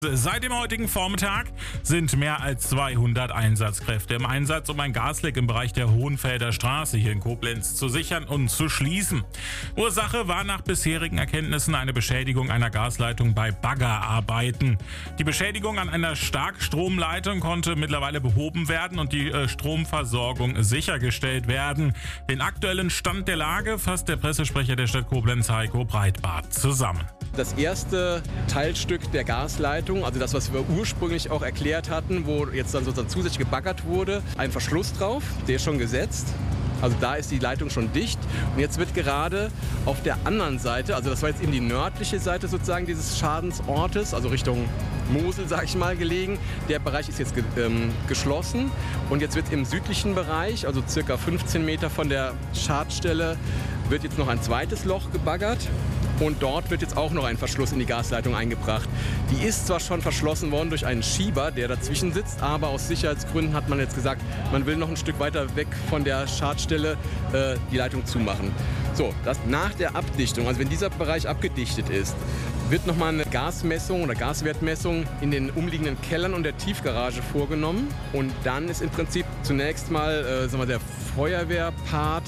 Seit dem heutigen Vormittag sind mehr als 200 Einsatzkräfte im Einsatz, um ein Gasleck im Bereich der Hohenfelder Straße hier in Koblenz zu sichern und zu schließen. Ursache war nach bisherigen Erkenntnissen eine Beschädigung einer Gasleitung bei Baggerarbeiten. Die Beschädigung an einer Starkstromleitung konnte mittlerweile behoben werden und die Stromversorgung sichergestellt werden. Den aktuellen Stand der Lage fasst der Pressesprecher der Stadt Koblenz, Heiko Breitbart, zusammen. Das erste Teilstück der Gasleitung, also das, was wir ursprünglich auch erklärt hatten, wo jetzt dann sozusagen zusätzlich gebaggert wurde, ein Verschluss drauf, der ist schon gesetzt. Also da ist die Leitung schon dicht. Und jetzt wird gerade auf der anderen Seite, also das war jetzt eben die nördliche Seite sozusagen dieses Schadensortes, also Richtung Mosel, sag ich mal, gelegen. Der Bereich ist jetzt geschlossen. Und jetzt wird im südlichen Bereich, also circa 15 Meter von der Schadstelle, wird jetzt noch ein zweites Loch gebaggert. Und dort wird jetzt auch noch ein Verschluss in die Gasleitung eingebracht. Die ist zwar schon verschlossen worden durch einen Schieber, der dazwischen sitzt, aber aus Sicherheitsgründen hat man jetzt gesagt, man will noch ein Stück weiter weg von der Schadstelle die Leitung zumachen. So, das nach der Abdichtung, also wenn dieser Bereich abgedichtet ist, wird nochmal eine Gasmessung oder Gaswertmessung in den umliegenden Kellern und der Tiefgarage vorgenommen. Und dann ist im Prinzip zunächst mal der Feuerwehrpart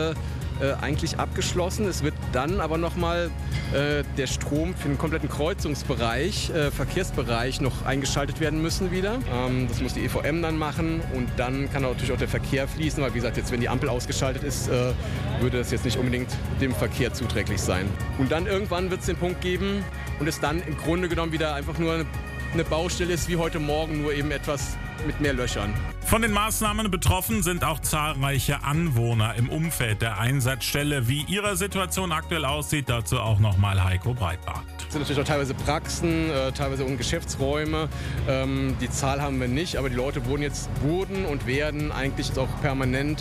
eigentlich abgeschlossen. Es wird dann aber nochmal der Strom für den kompletten Kreuzungsbereich, Verkehrsbereich noch eingeschaltet werden müssen wieder. Das muss die EVM dann machen und dann kann natürlich auch der Verkehr fließen, weil wie gesagt, jetzt wenn die Ampel ausgeschaltet ist, würde das jetzt nicht unbedingt dem Verkehr zuträglich sein. Und dann irgendwann wird es den Punkt geben und es dann im Grunde genommen wieder einfach nur eine Baustelle ist wie heute Morgen, nur eben etwas mit mehr Löchern. Von den Maßnahmen betroffen sind auch zahlreiche Anwohner im Umfeld der Einsatzstelle. Wie ihre Situation aktuell aussieht, dazu auch nochmal Heiko Breitbart. Es sind natürlich auch teilweise Praxen, teilweise auch Geschäftsräume. Die Zahl haben wir nicht, aber die Leute wurden und werden eigentlich auch permanent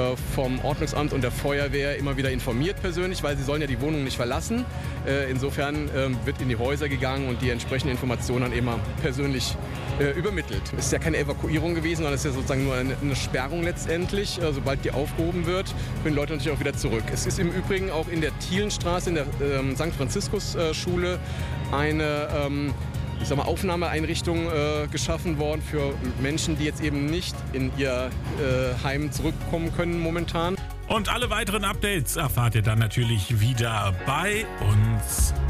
vom Ordnungsamt und der Feuerwehr immer wieder informiert persönlich, weil sie sollen ja die Wohnung nicht verlassen. Insofern wird in die Häuser gegangen und die entsprechenden Informationen dann immer persönlich übermittelt. Es ist ja keine Evakuierung gewesen, sondern es ist ja sozusagen nur eine Sperrung letztendlich. Sobald die aufgehoben wird, können Leute natürlich auch wieder zurück. Es ist im Übrigen auch in der Thielenstraße, in der St. Franziskus-Schule, eine Aufnahmeeinrichtung geschaffen worden für Menschen, die jetzt eben nicht in ihr Heim zurückkommen können momentan. Und alle weiteren Updates erfahrt ihr dann natürlich wieder bei uns.